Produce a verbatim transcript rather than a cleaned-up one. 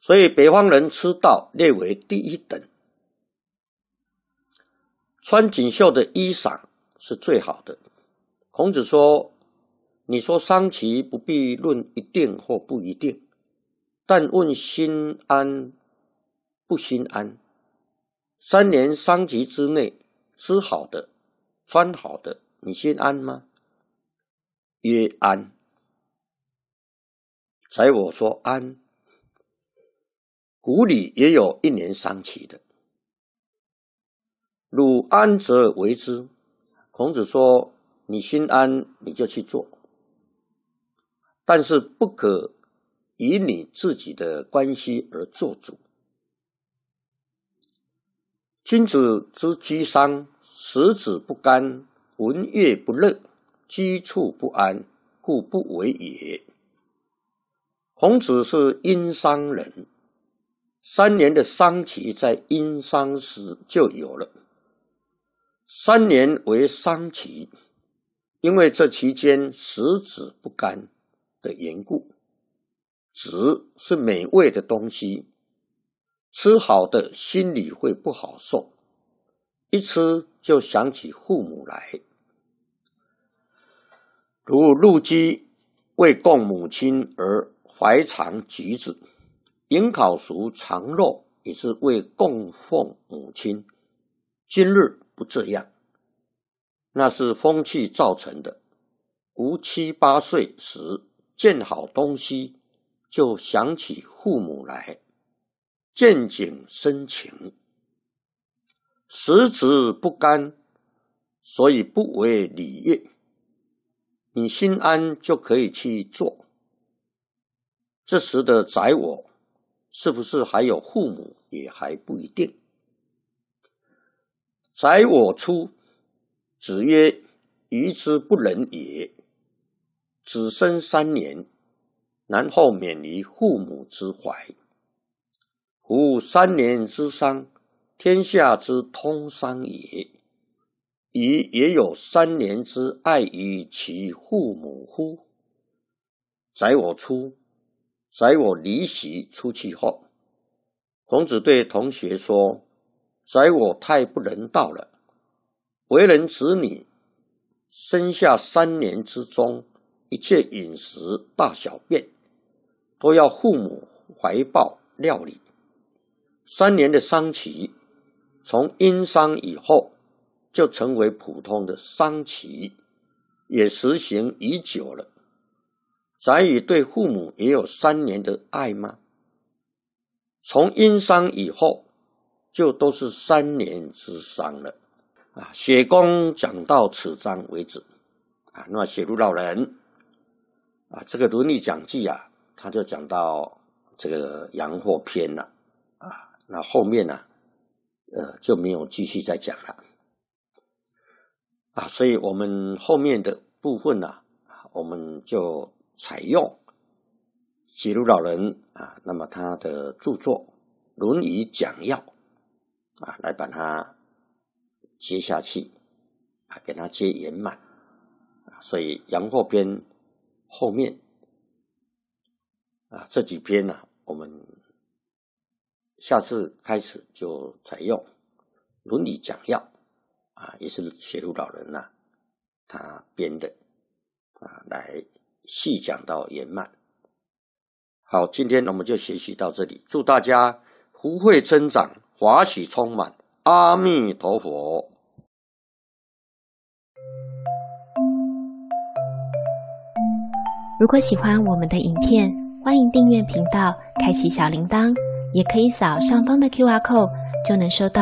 所以北方人吃道列为第一等。穿锦绣的衣裳是最好的。孔子说，你说丧期不必论一定或不一定，但问心安不心安。三年丧期之内，吃好的穿好的，你心安吗？曰安。宰我说安。古礼也有一年丧期的。汝安则为之。孔子说，你心安你就去做，但是不可以你自己的关系而做主。君子之居丧，食指不甘，闻乐不乐，居处不安，故不为也。孔子是殷商人，三年的丧期在殷商时就有了。三年为丧期，因为这期间食指不甘的缘故。指是美味的东西，吃好的心里会不好受，一吃就想起父母来。如陆机为供母亲而怀藏橘子，迎烤熟藏肉也是为供奉母亲。今日不这样，那是风气造成的。吾七八岁时见好东西，就想起父母来，见景生情。食指不甘，所以不为礼乐。你心安就可以去做。这时的宰我，是不是还有父母也还不一定。宰我出，子曰：愚之不仁也。子生三年，然后免于父母之怀。夫三年之丧，天下之通丧也。余也有三年之爱于其父母乎？宰我出，宰我离席出去后，孔子对同学说：宰我太不人道了。为人子女，生下三年之中，一切饮食大小便都要父母怀抱料理。三年的丧期，从殷商以后就成为普通的丧期，也实行已久了。宰予对父母也有三年的爱吗？从殷商以后就都是三年之丧了。啊，写公讲到此章为止。啊，那写入老人啊，这个伦理讲记啊，他就讲到这个阳货篇了。啊，那后面呢、啊，呃，就没有继续再讲了。啊，所以我们后面的部分呢、啊，我们就采用写入老人啊，那么他的著作《论语讲要》啊，来把它接下去啊，给它接圆满啊。所以阳货篇后面啊这几篇呢、啊，我们下次开始就采用《论语讲要》啊，也是写入老人呐、啊，他编的啊，来细讲到圆满。好，今天我们就学习到这里，祝大家福慧增长，华喜充满，阿弥陀佛。 如果喜欢我们的影片，欢迎订阅频道，开启小铃铛，也可以扫上方的 Q R code， 就能收到